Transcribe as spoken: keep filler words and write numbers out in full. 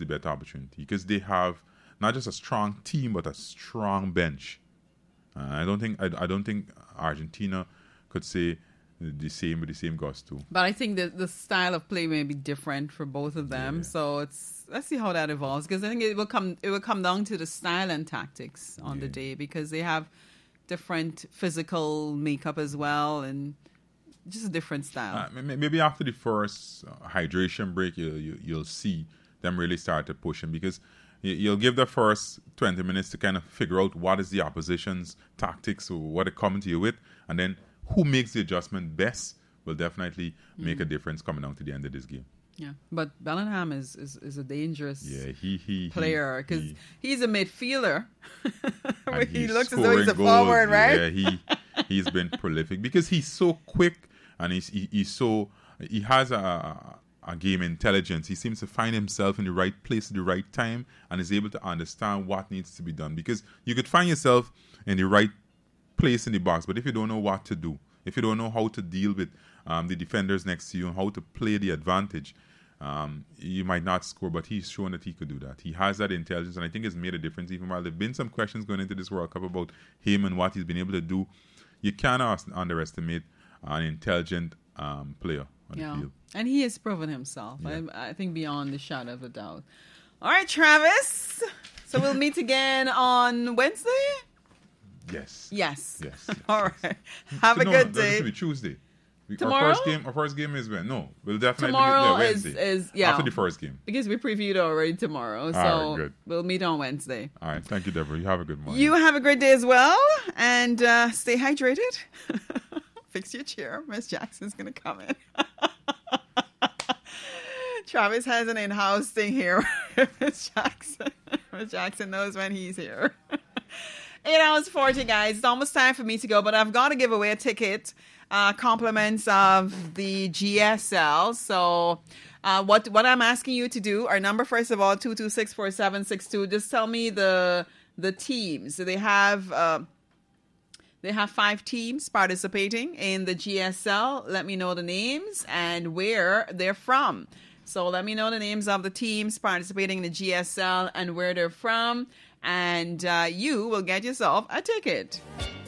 the better opportunity because they have not just a strong team but a strong bench. Uh, I don't think I, I don't think Argentina could say the same with the same gusto. But I think that the style of play may be different for both of them. Yeah. So it's let's see how that evolves because I think it will come it will come down to the style and tactics on Yeah. the day because they have different physical makeup as well and just a different style. Uh, maybe after the first uh, hydration break, you, you, you'll see them really start to push him because you, you'll give the first twenty minutes to kind of figure out what is the opposition's tactics or what they're coming to you with, and then who makes the adjustment best will definitely make mm. a difference coming down to the end of this game. Yeah, but Bellingham is, is, is a dangerous yeah, he, he, player because he, he, he's a midfielder. he looks as though he's a goals. forward, right? Yeah, he he's been prolific because he's so quick and he's he, he's so he has a a game intelligence. He seems to find himself in the right place at the right time and is able to understand what needs to be done because you could find yourself in the right place in the box, but if you don't know what to do, if you don't know how to deal with um, the defenders next to you and how to play the advantage, um, you might not score, but he's shown that he could do that. He has that intelligence, and I think it's made a difference. Even while there have been some questions going into this World Cup about him and what he's been able to do, you cannot underestimate an intelligent um, player on yeah. the field. And he has proven himself, yeah. I, I think, beyond the shadow of a doubt. All right, Travis. So we'll meet again on Wednesday? Yes. Yes. Yes. yes All yes. right. Have so a no, good no, day. This will be Tuesday. We, Tomorrow? Our first game. Our first game is when? No, we'll definitely tomorrow be yeah, is Wednesday. is yeah after the first game because we previewed already tomorrow. So All right, good. We'll meet on Wednesday. All right. Thank you, Deborah. You have a good morning. You have a great day as well, and uh, stay hydrated. Fix your chair. Miss Jackson's gonna come in. Travis has an in-house thing here. Miss Jackson. Miss Jackson knows when he's here. Eight hours forty, guys. It's almost time for me to go, but I've got to give away a ticket. Uh, compliments of the G S L. So uh, what what I'm asking you to do, our number, first of all, two two six, four seven six two. Just tell me the the teams. So they have uh, they have five teams participating in the G S L. Let me know the names and where they're from. So let me know the names of the teams participating in the G S L and where they're from. And uh, you will get yourself a ticket.